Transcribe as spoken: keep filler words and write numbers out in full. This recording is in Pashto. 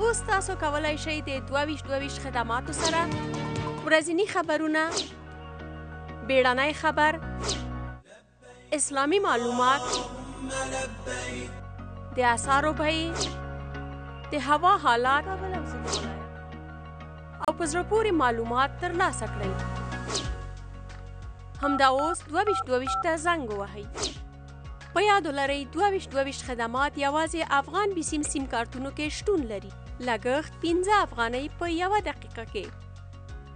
اوس تاسو کولی شئ د دوه ویشت دوه ویشت خدماتو سره ورځني خبرونه، بیړنی خبر، اسلامي معلومات، د اسعارو بیې، د هوا حالات او په زړه پورې معلومات ترلاسه کړئ. همدا اوس دوه ویشت دوه ویشت ته زنګ ووهئ. په یاد ولرئ دوه ویشت دوه ویشت خدمات یوازې افغان بسیم سیم کارتونو کې شتون لري. لګښت پنځه افغانۍ په یوه دقیقه کې.